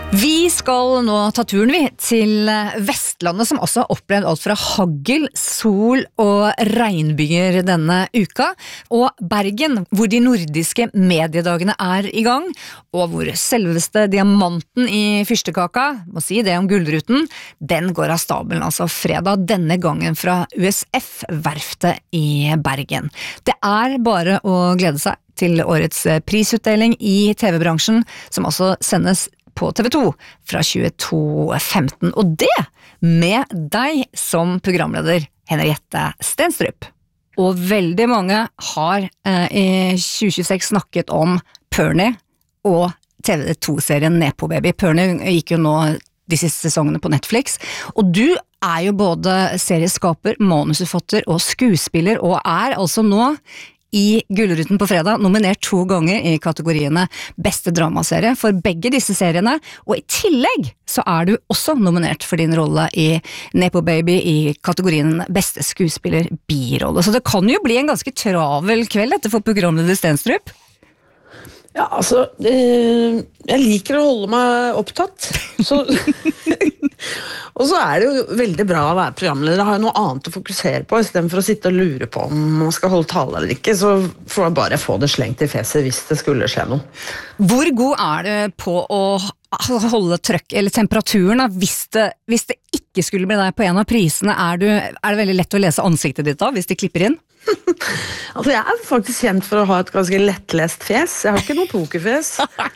Vi skal nå ta turen til Vestlandet, som også har opplevd alt fra hagl, sol og regnbyger denne uka, og Bergen, hvor de nordiske mediedagene I gang, og hvor selveste diamanten I fyrstekaka, må si det om Gullruten, den går av stabelen altså fredag denne gangen fra USF-verftet I Bergen. Det bare å glede seg til årets prisutdeling I TV-bransjen, som altså sendes på TV2 fra 22.15, og det med deg som programleder, Henriette Stenstrup. Og veldig mange har I 2026 snakket om Pernie og TV2-serien Nepo Baby. Pernie gikk jo nå de siste sesongene på Netflix, og du jo både serieskaper, manusforfatter og skuespiller, og altså nå I Gullruten på fredag, nominert 2 ganger I kategoriene Beste dramaserie for begge disse seriene, og I tillegg så du også nominert for din rolle I Nepo Baby I kategorien Beste skuespiller birolle. Så det kan jo bli en ganske travel kveld dette for programleder Stenstrup. Ja, altså, jeg liker å holde meg opptatt, så, og så det jo veldig bra å være programleder. Jeg har jo noe annet å fokusere på, I stedet for å sitte og lure på om man skal holde tale eller ikke, så får jeg bare få det slengt I fjeset hvis det skulle skje noe. Hvor god det på å holde trøkk, eller temperaturen, hvis det ikke skulle bli deg på en av prisene, det veldig lett å lese ansiktet ditt da, hvis de klipper inn? Altså, jeg faktisk kjent for å ha et ganske lettlest fjes. Jeg har ikke noe pokerfjes.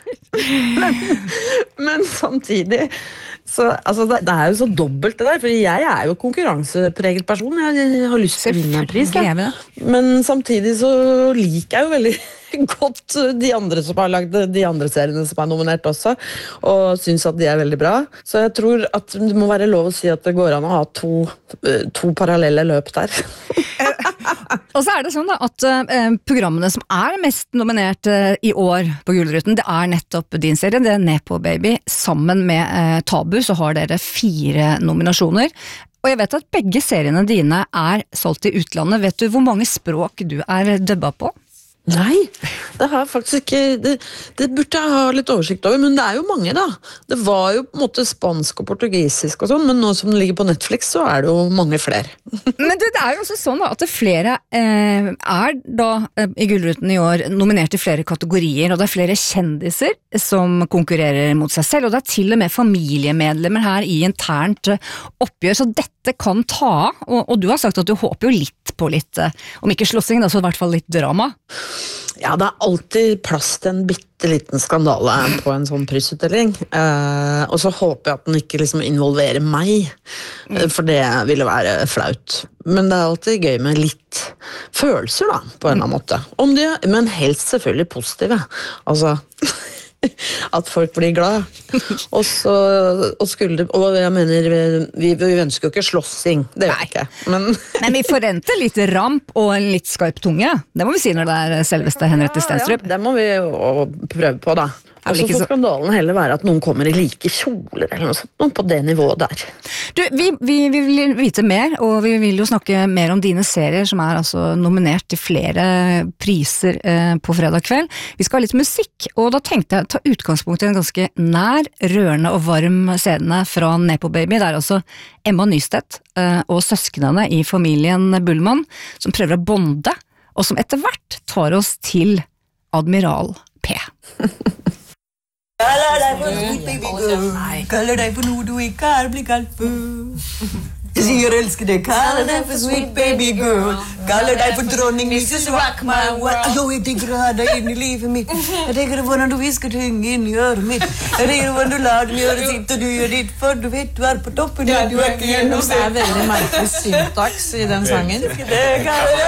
men samtidig så, altså, det jo så dobbelt det der, for jeg jo konkurransepreget person. Jeg har lyst til å vinne en pris. Men samtidig så liker jeg jo veldig godt de andre som har lagd de andre seriene som nominert også, og synes at de veldig bra. Så jeg tror at det må være lov å si at det går an å ha to parallelle løp der. Og så det sånn da, at programmene som mest nominert I år på Gullruten, det nettopp din serie, det Nepo Baby. Sammen med Tabu så har dere 4 nominasjoner. Og jeg vet at begge seriene dine solgt I utlandet. Vet du hvor mange språk du dubbet på? Nei, det har jeg faktisk ikke, det burde jeg ha litt oversikt over, men det jo mange da. Det var jo på en måte spansk og portugisisk og sånn, men nå som det ligger på Netflix så det jo mange flere. Men det jo også sånn da, at det flere da I Gullruten I år nominert I flere kategorier, og det flere kjendiser som konkurrerer mot seg selv, og det til og med familiemedlemmer her I internt oppgjør, så dette kan ta, og du har sagt at du håper jo litt på litt, om ikke slåssing da, så I hvert fall litt drama. Ja, det alltid plass til en bitteliten skandale på en sånn prisutdeling, og så håper jeg at den ikke liksom involverer meg, for det ville være flaut. Men det alltid gøy med litt følelser da, på en eller annen måte. Men helst selvfølgelig positive. Altså at folk blir glad. Og jeg mener, vi ønsker jo ikke slåssing, det gjør vi ikke. Men vi forventer litt ramp og en litt skarp tunge. Det må vi si når det selveste Henriette Stenstrup. Ja, det må vi jo prøve på da. Og så får skandalen heller være at noen kommer I like kjoler eller noe sånt, noen på det nivået der. Du, vi vil vite mer, og vi vil jo snakke mer om dine serier som altså nominert til flere priser på fredag kveld. Vi skal ha litt musikk, og da tenkte jeg å ta utgangspunkt I en ganske nær, rørende og varm scene fra Nepo Baby. Det altså Emma Nystedt og søsknene I familien Bullmann som prøver å bonde, og som etter hvert tar oss til Admiral P. Kaller deg for sweet baby girl. Kaller deg for noe du ikke blir kalt for. Jeg sier elsker deg. Kaller deg for sweet baby girl. Kaller deg for dronning Mrs. Rock my world. Jeg tenker å ha deg inn I livet mitt. Jeg tenker hvordan du visker ting inn I øret mitt. Jeg tenker hvordan du lar dem gjøre sitt, og du gjør ditt, for du vet du på toppen. Ja, du ikke gjennom. Det veldig merkelig syntaks I den sangen.